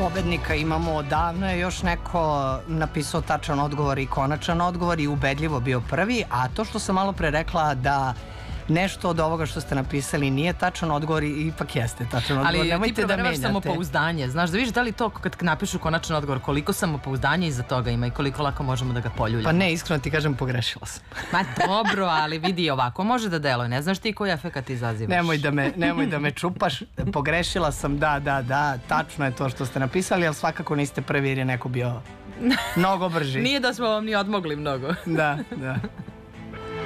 pobednika imamo odavno, je još neko napisao tačan odgovor i konačan odgovor i ubedljivo bio prvi, a to što sam malo pre rekla da nešto od ovoga što ste napisali nije tačan odgovor i ipak jeste tačan odgovor. Ali nemojte ti da proveravaš menjate. samopouzdanje. Znaš, da vidiš da li to kad napišu konačan odgovor, koliko samopouzdanja iza toga ima i koliko lako možemo da ga poljuljamo. Pa ne, iskreno ti kažem, pogrešila sam. Ma dobro, ali vidi ovako, može da deluje. Ne znaš ti koji efekat izazivaš. Nemoj da me čupaš, pogrešila sam, da, tačno je to što ste napisali, ali svakako niste prvi jer je neko bio mnogo brži. Nije da smo vam ni odmogli mnogo. Da.